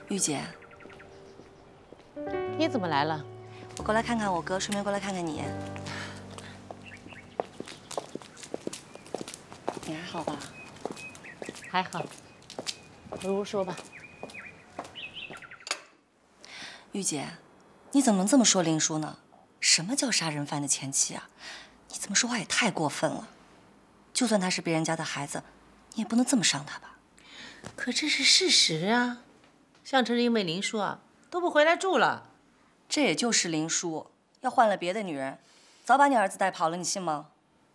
玉姐， 你怎么来了？ 我过来看看我哥，顺便过来看看你。你还好吧？ 还好。如说吧。 玉姐，你怎么能这么说林叔呢？什么叫杀人犯的前妻啊？你怎么说话也太过分了！就算他是别人家的孩子，你也不能这么伤他吧？ 可这是事实啊。向成因为林叔啊都不回来住了。 这也就是林叔，要换了别的女人，早把你儿子带跑了，你信吗？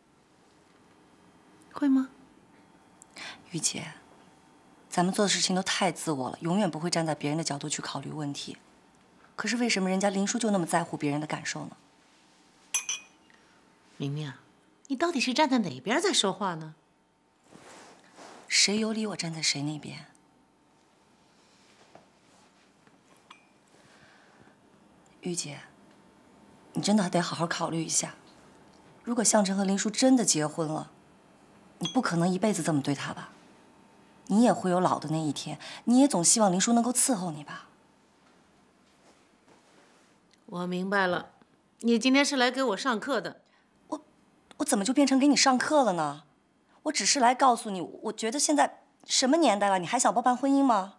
会吗？ 玉姐，咱们做的事情都太自我了，永远不会站在别人的角度去考虑问题。可是为什么人家林叔就那么在乎别人的感受呢？ 明明啊，你到底是站在哪边在说话呢？ 谁有理，我站在谁那边。玉姐，你真的得好好考虑一下。如果向成和林叔真的结婚了，你不可能一辈子这么对他吧？你也会有老的那一天，你也总希望林叔能够伺候你吧？ 我明白了，你今天是来给我上课的。 我怎么就变成给你上课了呢？我只是来告诉你，我觉得现在什么年代了，你还想包办婚姻吗？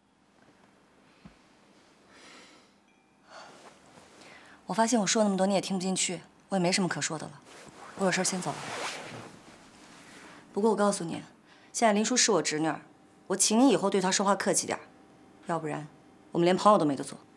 我发现我说那么多你也听不进去，我也没什么可说的了。我有事先走了。不过我告诉你，现在林叔是我侄女儿，我请你以后对她说话客气点，要不然我们连朋友都没得做。